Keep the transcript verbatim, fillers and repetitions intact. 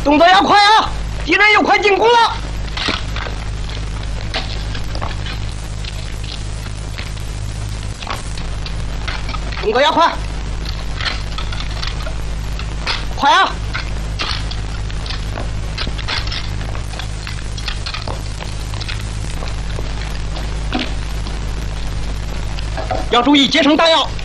动作要快啊！敌人又快进攻了。动作要快，快啊！要注意节省弹药。